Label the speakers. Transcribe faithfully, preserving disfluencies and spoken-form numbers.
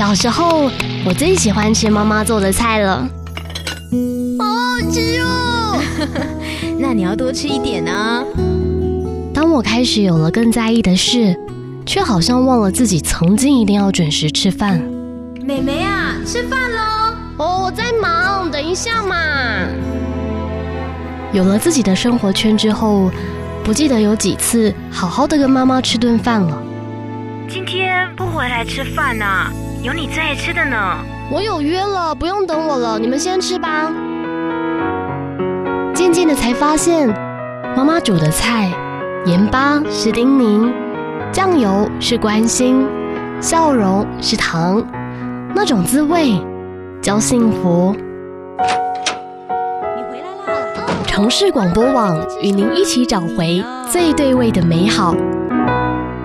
Speaker 1: 小时候，我最喜欢吃妈妈做的菜了，
Speaker 2: 好好吃哦！
Speaker 3: 那你要多吃一点啊。
Speaker 1: 当我开始有了更在意的事，却好像忘了自己曾经一定要准时吃饭。
Speaker 3: 妹妹啊，吃饭喽！
Speaker 1: 哦，我在忙，等一下嘛。有了自己的生活圈之后，不记得有几次好好的跟妈妈吃顿饭了。
Speaker 4: 今天不回来吃饭啊？有你最爱吃的呢。
Speaker 1: 我有约了，不用等我了，你们先吃吧。渐渐的才发现，妈妈煮的菜，盐巴是叮咛，酱油是关心，笑容是糖，那种滋味叫幸福。
Speaker 3: 你回来啦！
Speaker 1: 城市广播网与您一起找回最对味的美好。